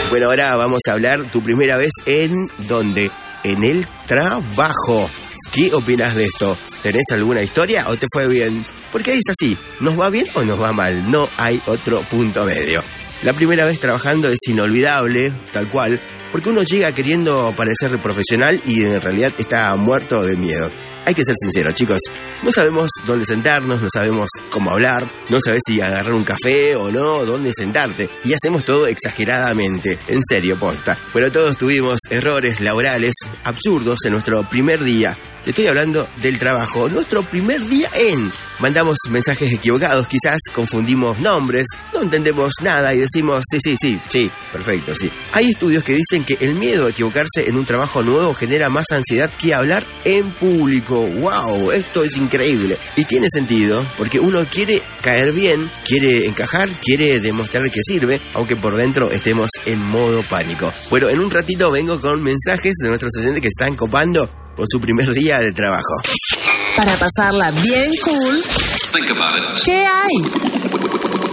Bueno, ahora vamos a hablar tu primera vez en ¿dónde? En el trabajo. ¿Qué opinas de esto? ¿Tenés alguna historia o te fue bien? Porque es así, ¿nos va bien o nos va mal? No hay otro punto medio. La primera vez trabajando es inolvidable, tal cual, porque uno llega queriendo parecer profesional y en realidad está muerto de miedo. Hay que ser sinceros, chicos. No sabemos dónde sentarnos, no sabemos cómo hablar, no sabes si agarrar un café o no, dónde sentarte. Y hacemos todo exageradamente, en serio, posta. Pero todos tuvimos errores laborales absurdos en nuestro primer día. Te estoy hablando del trabajo, nuestro primer día Mandamos mensajes equivocados, quizás confundimos nombres, no entendemos nada y decimos sí, perfecto, sí. Hay estudios que dicen que el miedo a equivocarse en un trabajo nuevo genera más ansiedad que hablar en público. ¡Wow! Esto es increíble. Y tiene sentido, porque uno quiere caer bien, quiere encajar, quiere demostrar que sirve, aunque por dentro estemos en modo pánico. Bueno, en un ratito vengo con mensajes de nuestros oyentes que están copando con su primer día de trabajo. Para pasarla bien cool, ¿qué hay?